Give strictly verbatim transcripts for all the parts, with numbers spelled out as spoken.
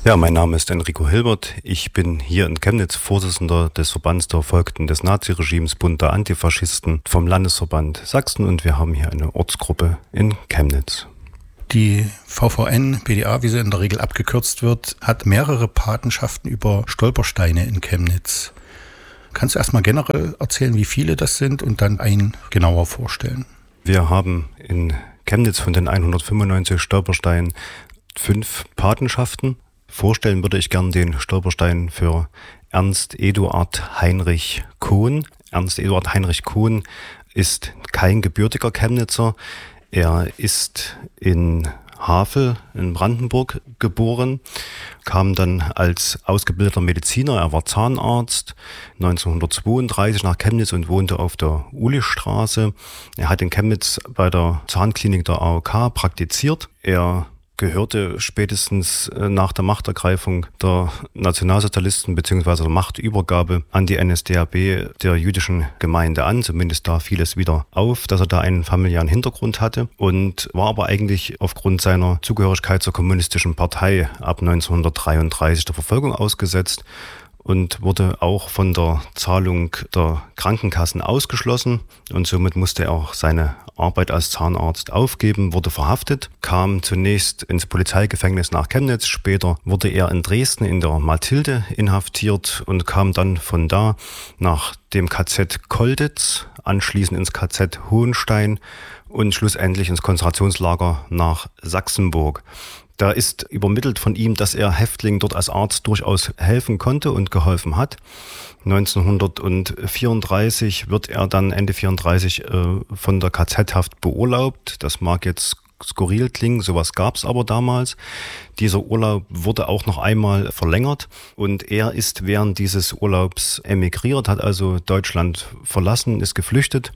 Ja, mein Name ist Enrico Hilbert. Ich bin hier in Chemnitz Vorsitzender des Verbands der Verfolgten des Naziregimes Bund der Antifaschisten vom Landesverband Sachsen und wir haben hier eine Ortsgruppe in Chemnitz. Die V V N, B D A, wie sie in der Regel abgekürzt wird, hat mehrere Patenschaften über Stolpersteine in Chemnitz. Kannst du erstmal generell erzählen, wie viele das sind und dann einen genauer vorstellen? Wir haben in Chemnitz von den hundertfünfundneunzig Stolpersteinen fünf Patenschaften. Vorstellen würde ich gern den Stolperstein für Ernst Eduard Heinrich Kohn. Ernst Eduard Heinrich Kohn ist kein gebürtiger Chemnitzer. Er ist in Havel in Brandenburg geboren, kam dann als ausgebildeter Mediziner, er war Zahnarzt, neunzehnhundertzweiunddreißig nach Chemnitz und wohnte auf der Ulistraße. Er hat in Chemnitz bei der Zahnklinik der A O K praktiziert. Er gehörte spätestens nach der Machtergreifung der Nationalsozialisten bzw. der Machtübergabe an die N S D A B der jüdischen Gemeinde an. Zumindest da fiel es wieder auf, dass er da einen familiären Hintergrund hatte und war aber eigentlich aufgrund seiner Zugehörigkeit zur kommunistischen Partei ab neunzehnhundertdreiunddreißig der Verfolgung ausgesetzt und wurde auch von der Zahlung der Krankenkassen ausgeschlossen und somit musste er auch seine Arbeit als Zahnarzt aufgeben, wurde verhaftet, kam zunächst ins Polizeigefängnis nach Chemnitz, später wurde er in Dresden in der Mathilde inhaftiert und kam dann von da nach dem K Z Kolditz, anschließend ins K Z Hohenstein und schlussendlich ins Konzentrationslager nach Sachsenburg. Da ist übermittelt von ihm, dass er Häftlingen dort als Arzt durchaus helfen konnte und geholfen hat. neunzehnhundertvierunddreißig wird er dann Ende vierunddreißig äh, von der K Z-Haft beurlaubt. Das mag jetzt skurril klingen, sowas gab es aber damals. Dieser Urlaub wurde auch noch einmal verlängert und er ist während dieses Urlaubs emigriert, hat also Deutschland verlassen, ist geflüchtet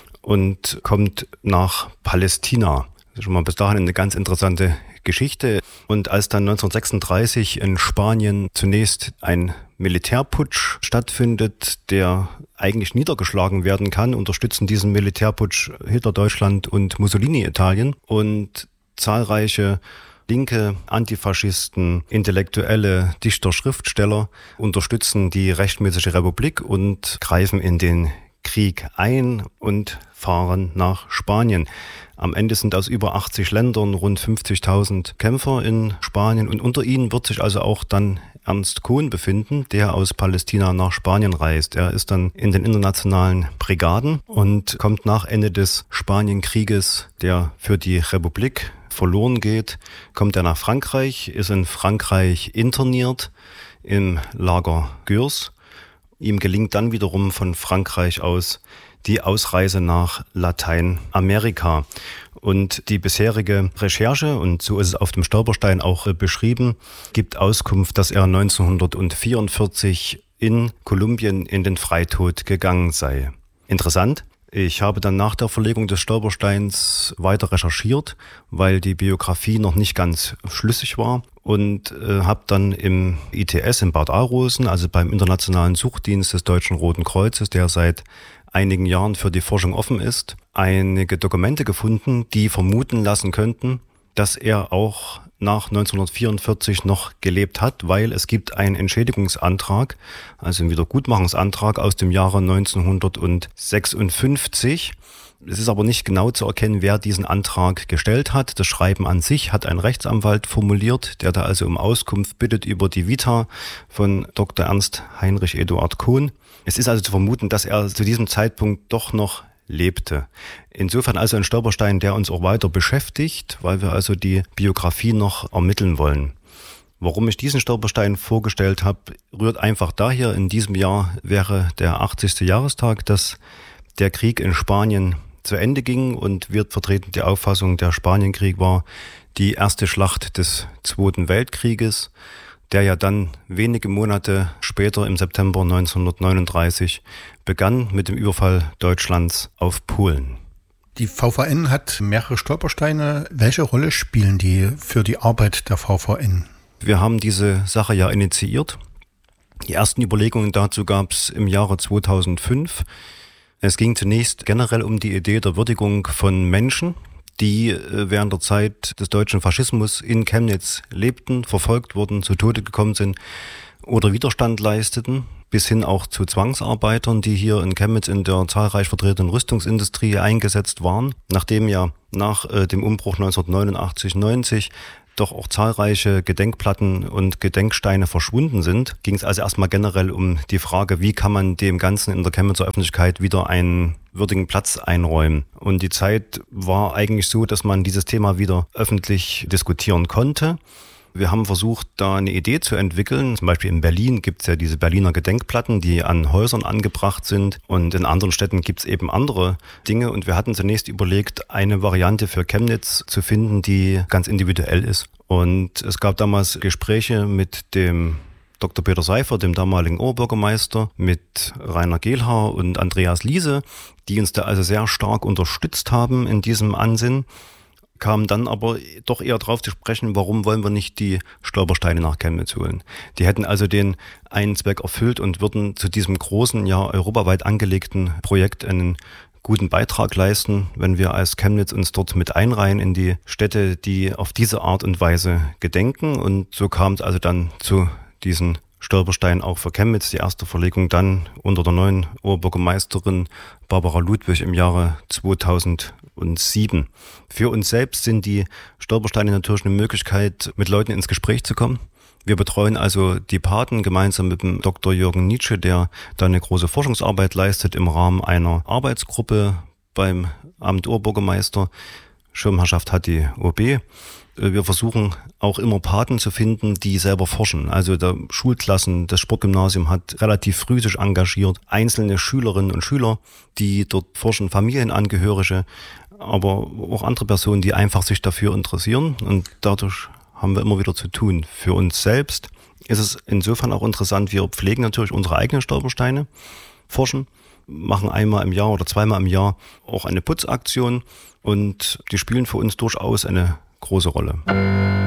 und kommt nach Palästina. Das ist schon mal bis dahin eine ganz interessante Geschichte. Und als dann neunzehnhundertsechsunddreißig in Spanien zunächst ein Militärputsch stattfindet, der eigentlich niedergeschlagen werden kann, unterstützen diesen Militärputsch Hitler Deutschland und Mussolini Italien und zahlreiche linke Antifaschisten, Intellektuelle, Dichter, Schriftsteller unterstützen die rechtmäßige Republik und greifen in den Krieg ein und fahren nach Spanien. Am Ende sind aus über achtzig Ländern rund fünfzigtausend Kämpfer in Spanien und unter ihnen wird sich also auch dann Ernst Kohn befinden, der aus Palästina nach Spanien reist. Er ist dann in den internationalen Brigaden und kommt nach Ende des Spanienkrieges, der für die Republik verloren geht, kommt er nach Frankreich, ist in Frankreich interniert im Lager Gürs. Ihm gelingt dann wiederum von Frankreich aus die Ausreise nach Lateinamerika. Und die bisherige Recherche, und so ist es auf dem Stolperstein auch äh, beschrieben, gibt Auskunft, dass er neunzehnhundertvierundvierzig in Kolumbien in den Freitod gegangen sei. Interessant. Ich habe dann nach der Verlegung des Stolpersteins weiter recherchiert, weil die Biografie noch nicht ganz schlüssig war und äh, habe dann im I T S in Bad Arolsen, also beim Internationalen Suchdienst des Deutschen Roten Kreuzes, der seit einigen Jahren für die Forschung offen ist, einige Dokumente gefunden, die vermuten lassen könnten, dass er auch nach neunzehnhundertvierundvierzig noch gelebt hat, weil es gibt einen Entschädigungsantrag, also einen Wiedergutmachungsantrag aus dem Jahre neunzehnhundertsechsundfünfzig. Es ist aber nicht genau zu erkennen, wer diesen Antrag gestellt hat. Das Schreiben an sich hat ein Rechtsanwalt formuliert, der da also um Auskunft bittet über die Vita von Doktor Ernst Heinrich Eduard Kohn. Es ist also zu vermuten, dass er zu diesem Zeitpunkt doch noch lebte. Insofern also ein Stolperstein, der uns auch weiter beschäftigt, weil wir also die Biografie noch ermitteln wollen. Warum ich diesen Stolperstein vorgestellt habe, rührt einfach daher, in diesem Jahr wäre der achtzigste Jahrestag, dass der Krieg in Spanien zu Ende ging und wir vertreten die Auffassung, der Spanienkrieg war die erste Schlacht des Zweiten Weltkrieges, der ja dann wenige Monate später im September neunzehnhundertneununddreißig begann mit dem Überfall Deutschlands auf Polen. Die V V N hat mehrere Stolpersteine. Welche Rolle spielen die für die Arbeit der V V N? Wir haben diese Sache ja initiiert. Die ersten Überlegungen dazu gab es im Jahre zweitausendfünf. Es ging zunächst generell um die Idee der Würdigung von Menschen, die während der Zeit des deutschen Faschismus in Chemnitz lebten, verfolgt wurden, zu Tode gekommen sind oder Widerstand leisteten, bis hin auch zu Zwangsarbeitern, die hier in Chemnitz in der zahlreich vertretenen Rüstungsindustrie eingesetzt waren. Nachdem ja nach äh, dem Umbruch neunzehnhundertneunundachtzig neunzig doch auch zahlreiche Gedenkplatten und Gedenksteine verschwunden sind, ging es also erstmal generell um die Frage, wie kann man dem Ganzen in der Chemnitzer Öffentlichkeit wieder einen würdigen Platz einräumen. Und die Zeit war eigentlich so, dass man dieses Thema wieder öffentlich diskutieren konnte. Wir haben versucht, da eine Idee zu entwickeln. Zum Beispiel in Berlin gibt es ja diese Berliner Gedenkplatten, die an Häusern angebracht sind. Und in anderen Städten gibt es eben andere Dinge. Und wir hatten zunächst überlegt, eine Variante für Chemnitz zu finden, die ganz individuell ist. Und es gab damals Gespräche mit dem Doktor Peter Seifer, dem damaligen Oberbürgermeister, mit Rainer Gehlhaar und Andreas Liese, die uns da also sehr stark unterstützt haben in diesem Ansinnen. Kam dann aber doch eher drauf zu sprechen, warum wollen wir nicht die Stolpersteine nach Chemnitz holen. Die hätten also den einen Zweck erfüllt und würden zu diesem großen, ja europaweit angelegten Projekt einen guten Beitrag leisten, wenn wir als Chemnitz uns dort mit einreihen in die Städte, die auf diese Art und Weise gedenken. Und so kam es also dann zu diesen Stolpersteinen auch für Chemnitz. Die erste Verlegung dann unter der neuen Oberbürgermeisterin Barbara Ludwig im Jahre zweitausendsieben. Für uns selbst sind die Stolpersteine natürlich eine Möglichkeit, mit Leuten ins Gespräch zu kommen. Wir betreuen also die Paten gemeinsam mit dem Doktor Jürgen Nietzsche, der da eine große Forschungsarbeit leistet im Rahmen einer Arbeitsgruppe beim Amt Oberbürgermeister. Schirmherrschaft hat die O B. Wir versuchen auch immer Paten zu finden, die selber forschen. Also der Schulklassen, das Sportgymnasium hat relativ früh sich engagiert. Einzelne Schülerinnen und Schüler, die dort forschen, Familienangehörige, aber auch andere Personen, die einfach sich dafür interessieren. Und dadurch haben wir immer wieder zu tun. Für uns selbst ist es insofern auch interessant, wir pflegen natürlich unsere eigenen Stolpersteine, forschen, machen einmal im Jahr oder zweimal im Jahr auch eine Putzaktion und die spielen für uns durchaus eine große Rolle.